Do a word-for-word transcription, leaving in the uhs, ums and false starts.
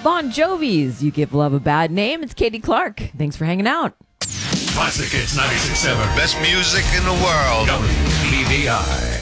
Bon Jovi's You Give Love a Bad Name. It's Katie Clark. Thanks for hanging out. Classic Hits ninety-six point seven. Best music in the world. W B V I.